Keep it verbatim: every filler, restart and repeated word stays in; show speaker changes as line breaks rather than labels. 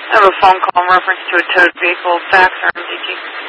I have a phone call in reference to a towed vehicle, fax or M D T.